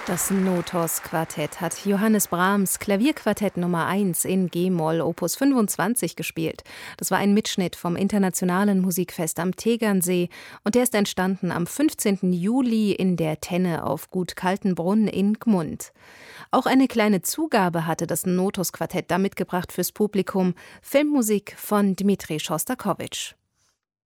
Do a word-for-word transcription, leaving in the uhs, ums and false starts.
Das Notos-Quartett hat Johannes Brahms Klavierquartett Nummer eins in G-Moll Opus fünfundzwanzig gespielt. Das war ein Mitschnitt vom Internationalen Musikfest am Tegernsee und der ist entstanden am fünfzehnten Juli in der Tenne auf Gut Kaltenbrunn in Gmund. Auch eine kleine Zugabe hatte das Notos-Quartett da mitgebracht fürs Publikum: Filmmusik von Dmitri Schostakowitsch.